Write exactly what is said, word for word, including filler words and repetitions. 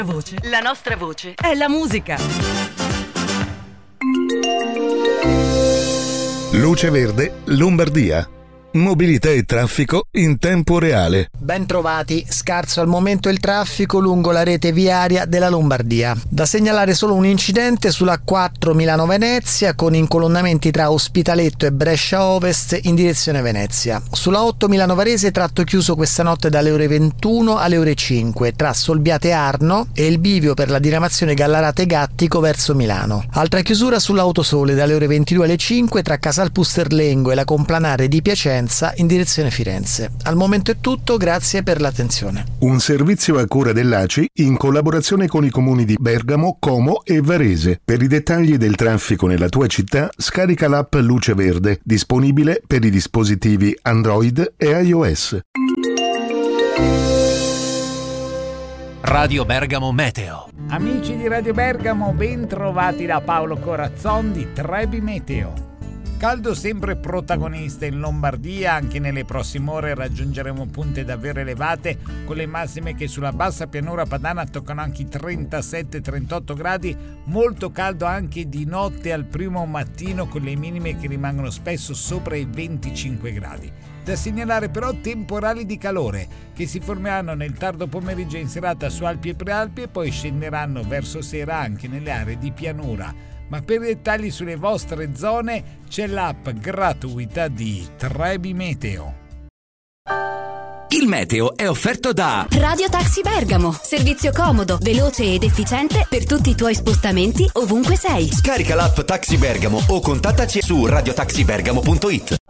Voce. La nostra voce è la musica. Luce Verde, Lombardia. Mobilità e traffico in tempo reale. Ben trovati, scarso al momento il traffico lungo la rete viaria della Lombardia. Da segnalare solo un incidente sulla quattro Milano-Venezia con incolonnamenti tra Ospitaletto e Brescia Ovest in direzione Venezia. Sulla otto Milano-Varese tratto chiuso questa notte dalle ore ventuno alle ore cinque tra Solbiate Arno e il bivio per la diramazione Gallarate-Gattico verso Milano. Altra chiusura sull'Autosole dalle ore ventidue alle cinque tra Casal Pusterlengo e la Complanare di Piacenza in direzione Firenze. Al momento è tutto, grazie per l'attenzione. Un servizio a cura dell'A C I in collaborazione con i comuni di Bergamo, Como e Varese. Per i dettagli del traffico nella tua città, scarica l'app Luce Verde, disponibile per i dispositivi Android e iOS. Radio Bergamo Meteo. Amici di Radio Bergamo, ben trovati da Paolo Corazzon di Trebi Meteo. Caldo sempre protagonista in Lombardia, anche nelle prossime ore raggiungeremo punte davvero elevate con le massime che sulla bassa pianura padana toccano anche i trentasette trentotto gradi, molto caldo anche di notte al primo mattino con le minime che rimangono spesso sopra i venticinque gradi. Da segnalare però temporali di calore che si formeranno nel tardo pomeriggio in serata su Alpi e Prealpi e poi scenderanno verso sera anche nelle aree di pianura. Ma per i dettagli sulle vostre zone c'è l'app gratuita di Trebi Meteo. Il meteo è offerto da Radio Taxi Bergamo, servizio comodo, veloce ed efficiente per tutti i tuoi spostamenti ovunque sei. Scarica l'app Taxi Bergamo o contattaci su radiotaxibergamo punto it.